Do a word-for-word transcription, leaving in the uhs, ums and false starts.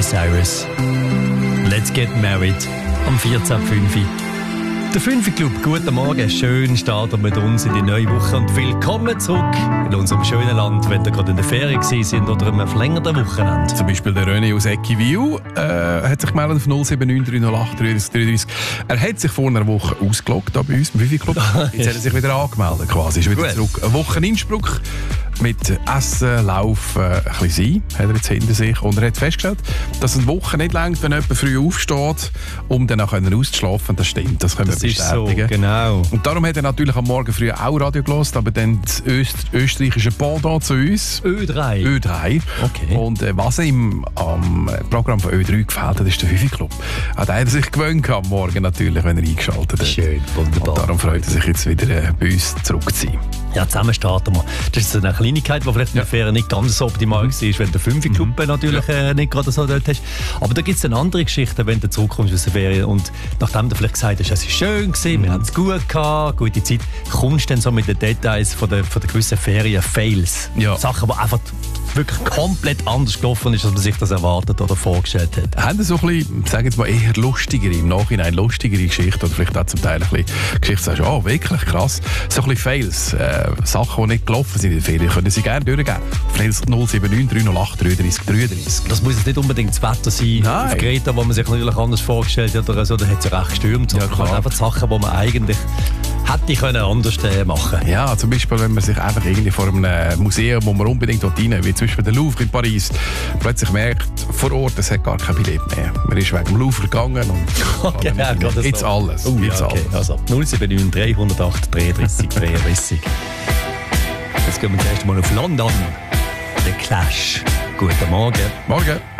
Miley Cyrus. Let's get married am vierzehn Uhr fünf. Der fünf Club, guten Morgen, schön starten mit uns in die neue Woche und willkommen zurück in unserem schönen Land, wenn ihr gerade in der Ferien gewesen sind oder einem verlängerten Wochenende. Zum Beispiel der René aus Eckiwil äh, hat sich gemeldet auf null sieben neun drei null acht drei drei drei. Er hat sich vor einer Woche ausgeloggt bei uns im Fünf Club. Jetzt hat er sich wieder angemeldet quasi, ist wieder Gut. zurück. Eine Woche in Innsbruck mit Essen, Laufen, ein bisschen sein, hat er jetzt hinter sich. Und er hat festgestellt, dass eine Woche nicht reicht, wenn jemand früh aufsteht, um dann auch auszuschlafen. Das stimmt, das können wir Das ist so, bestätigen. genau. Und darum hat er natürlich am Morgen früh auch Radio gehört, aber dann das Öst- österreichische Pendant zu uns. Ö drei. Ö drei. Okay. Und äh, was ihm am Programm von Ö drei gefällt hat, ist der Fünf Club. Hat er sich gewöhnt am Morgen natürlich, wenn er eingeschaltet hat. Schön, wunderbar. Und darum freut er sich jetzt wieder äh, bei uns zurück zu sein. Ja, zusammen starten wir. Das ist eine Kleinigkeit, die vielleicht in der Ferien nicht ganz so optimal war, wenn der fünf Club mhm. natürlich äh, nicht gerade so dort hast. Aber da gibt es dann andere Geschichten, wenn du zurückkommst aus der Ferien und nachdem du vielleicht gesagt hast, es war schön gewesen, mhm. wir haben es gut gehabt, gute Zeit, kommst du dann so mit den Details von der, von der gewissen Ferien-Fails. Ja. Sachen, die einfach wirklich komplett anders gelaufen ist, als man sich das erwartet oder vorgestellt hat. Haben Sie so ein bisschen, sagen jetzt mal, eher lustigere, im Nachhinein lustigere Geschichten oder vielleicht auch zum Teil ein bisschen Geschichten, sagst, oh, wirklich krass, so ein bisschen Fails, äh, Sachen, die nicht gelaufen sind in der Ferien, können Sie gerne durchgeben. Auf null sieben neun drei null acht drei drei drei drei. Das muss jetzt nicht unbedingt das Wetter sein, Nein. auf Greta, wo man sich natürlich anders vorgestellt hat oder so, da hat es ja recht gestürmt. Ja, klar. Einfach Sachen, die man eigentlich hätte können anders äh, machen können. Ja, zum Beispiel, wenn man sich einfach irgendwie vor einem Museum, wo man unbedingt rein will, wie zum Beispiel der Louvre in Paris, plötzlich merkt, vor Ort, es hat gar kein Billett mehr. Man ist wegen dem Louvre gegangen und Okay, ja, gerade so. jetzt alles. Oh, jetzt ja, okay. alles. Also null sieben neun drei null acht drei drei drei drei. Jetzt gehen wir zuerst mal auf London. Der Clash. Guten Morgen. Morgen.